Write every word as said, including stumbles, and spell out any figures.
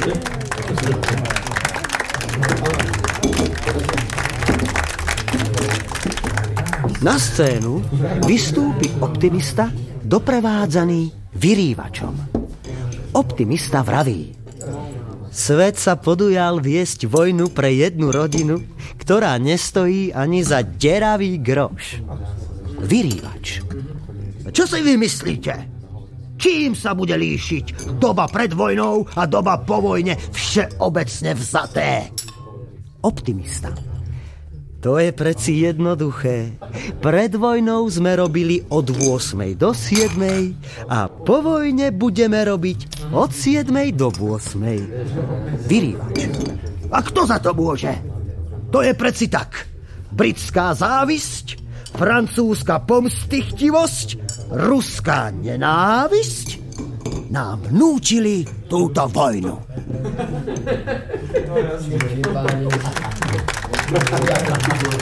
Na scénu vystúpi optimista doprevádzaný vyrývačom. Optimista vraví: svet sa podujal viesť vojnu pre jednu rodinu, ktorá nestojí ani za deravý groš. Vyrývač: čo si vy myslíte? Čím sa bude líšiť doba pred vojnou a doba po vojne všeobecne vzaté? Optimista: to je preci jednoduché. Pred vojnou sme robili od ôsmej do siedmej a po vojne budeme robiť od siedmej do ôsmej. Vyrývač: a kto za to môže? To je preci tak. Britská závisť, francúzska pomstychtivosť, ruská nenávisť nám vnúčili túto vojnu. Thank you.